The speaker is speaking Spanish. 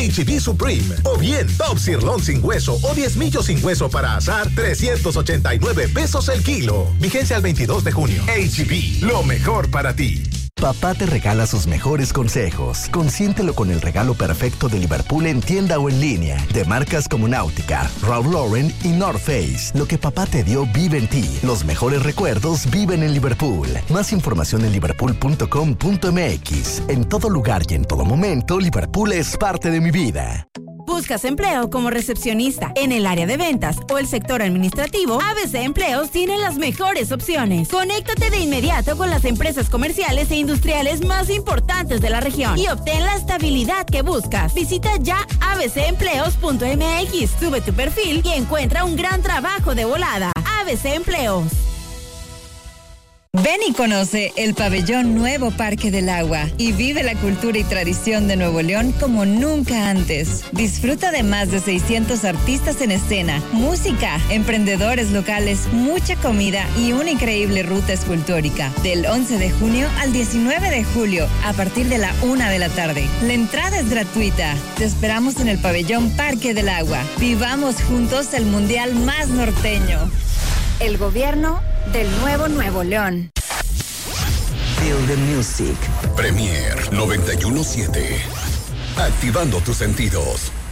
H-E-B Supreme. O bien, Top Sirloin sin hueso o 10 millos sin hueso para asar, 389 pesos el kilo. Vigencia al 22 de junio. H-E-B, lo mejor para ti. Papá te regala sus mejores consejos. Consiéntelo con el regalo perfecto de Liverpool en tienda o en línea. De marcas como Náutica, Ralph Lauren y North Face. Lo que papá te dio vive en ti. Los mejores recuerdos viven en Liverpool. Más información en liverpool.com.mx. En todo lugar y en todo momento, Liverpool es parte de mi vida. ¿Buscas empleo como recepcionista en el área de ventas o el sector administrativo? ABC Empleos tiene las mejores opciones. Conéctate de inmediato con las empresas comerciales e industriales más importantes de la región y obtén la estabilidad que buscas. Visita ya abcempleos.mx, sube tu perfil y encuentra un gran trabajo de volada. ABC Empleos. Ven y conoce el pabellón Nuevo Parque del Agua y vive la cultura y tradición de Nuevo León como nunca antes. Disfruta de más de 600 artistas en escena, música, emprendedores locales, mucha comida y una increíble ruta escultórica. Del 11 de junio al 19 de julio, a partir de la 1 de la tarde. La entrada es gratuita. Te esperamos en el pabellón Parque del Agua. Vivamos juntos el mundial más norteño. El gobierno del nuevo Nuevo León. Feel the music. Premier 91.7. Activando tus sentidos.